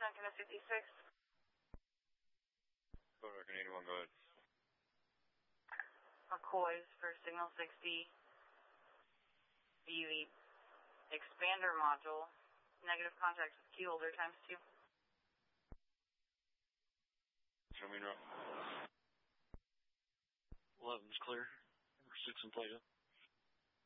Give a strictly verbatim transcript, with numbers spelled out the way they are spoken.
Duncan to fifty-six. Go Duncan eighty-one, go ahead. McCoy's for signal sixty. The expander module. Negative contact with key holder times two. Show me route. eleven's clear. Number six in Plato.